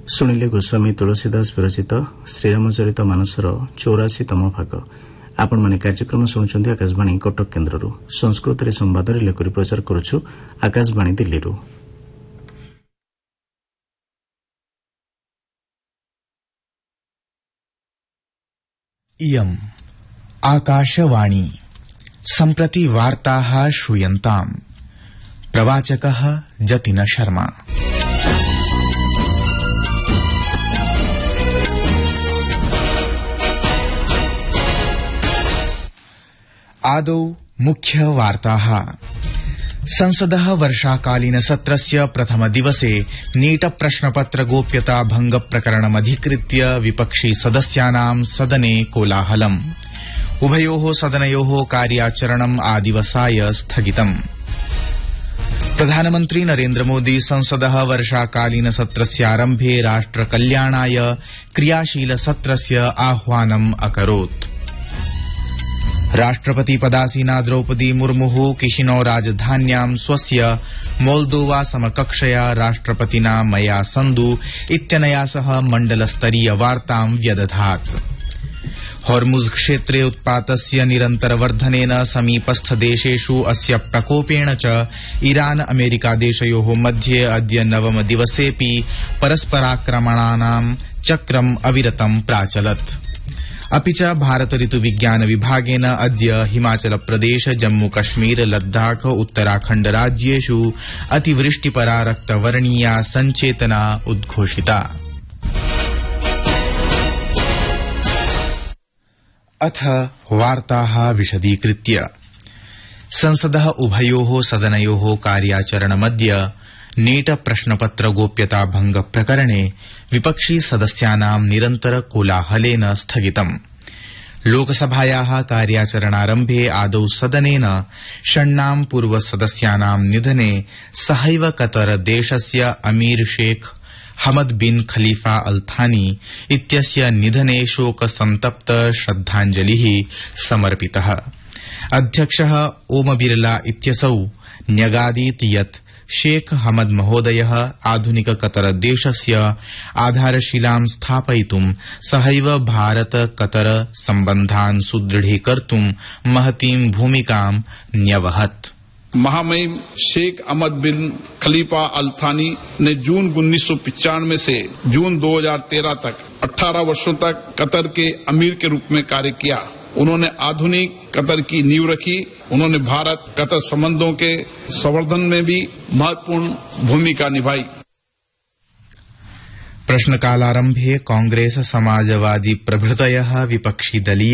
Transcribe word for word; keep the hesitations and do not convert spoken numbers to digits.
ଶୁଣିଲେ ଗୋସ୍ୱାମୀ ତୁଳସୀଦାସ ବିରଚିତ ଶ୍ରୀରାମଚରିତ ମାନସର ଚଉରାଶୀତମ ଭାଗ। ଆପଣମାନେ କାର୍ଯ୍ୟକ୍ରମ ଶୁଣୁଛନ୍ତି ଆକାଶବାଣୀ କଟକ କେନ୍ଦ୍ରରୁ। ସଂସ୍କୃତରେ ସମ୍ବାଦ ରିଲେ କରି ପ୍ରଚାର କରୁଛୁ ଆକାଶବାଣୀ ଦିଲ୍ଲୀରୁ। इयम् आकाशवाणी सम्प्रति वार्ताः श्रूयन्ताम्। प्रवाचकः जतिन शर्मा। आदौ मुख्य वार्ताः। संसदः वर्षाकालीन सत्रस्य प्रथम दिवसे नीट प्रश्नपत्र गोप्यता भंग प्रकरणमधिकृत्य विपक्षी सदस्यानां सदने कोलाहलम्। उभयोः सदनयोः कार्याचरणम् आदिवसाय स्थगितम्। प्रधानमन्त्री नरेन्द्र मोदी संसदः वर्षाकालीन सत्रस्यारम्भे राष्ट्रकल्याणाय क्रियाशील सत्रस्य आह्वानम् अकरोत्। राष्ट्रपति पदासीना द्रौपदी मुर्मुः किशिनौ राजधान्यां स्वस्य मोल्दोवा समकक्षया राष्ट्रपतिना मया सन्धु इत्यनया सह मण्डलस्तरीय वार्तां व्यदधात्। हॉर्मुज क्षेत्रे उत्पातस्य निरन्तरवर्धनेन समीपस्थ देशेषु अस्य प्रकोपेण च ईरान अमेरिका देशयोः मध्ये अद्य नवम दिवसेऽपि परस्पराक्रमणानां चक्रम् अविरतं प्राचलत्। अपि च भारत ऋतु विज्ञान विभागेन अद्य हिमाचल प्रदेश जम्मू कश्मीर लद्दाख उत्तराखण्ड राज्येषु अतिवृष्टिपरा रक्तवर्णीया सञ्चेतना उद्घोषिता। अथ वार्ताः विशदीकृत्य। संसदः उभयोः सदनयोः कार्याचरणमद्य नीट प्रश्नपत्र गोप्यता भंग प्रकरणे विपक्षी सदस्यानां निरन्तर कोलाहलेन स्थगितम्। लोकसभायाः कार्याचरणारम्भे आदौ सदनेन षण्णां पूर्व सदस्यानां निधने सहैव कतर देशस्य अमीर शेख हमद बिन खलीफा अल थानी इत्यस्य निधने शोक संतप्त श्रद्धाञ्जलिः समर्पितः। अध्यक्षः ओम बिरला इत्यसौ न्यगादीत् यत् शेख हमद महोदयः आधुनिक कतर देशस्य आधारशिलां स्थापयितुं सहैव भारत कतर सम्बन्धान् सुदृढीकर्तुं महतीं भूमिकां न्यवहत्। महामहिम शेख अहमद बिन खलीफा अल थानी ने जून उन्नीस सौ पिचानवे से जून दो हजार तेरह तक अठारह वर्षों तक कतर के अमीर के रूप में कार्य किया। उन्होंने आधुनिक कतर की नींव रखी। उन्होंने भारत कतर संबंधों के संवर्धन में भी महत्वपूर्ण भूमिका निभाई। प्रश्नकालारम्भे कांग्रेस समाजवादी प्रभृतयः विपक्षी दलीय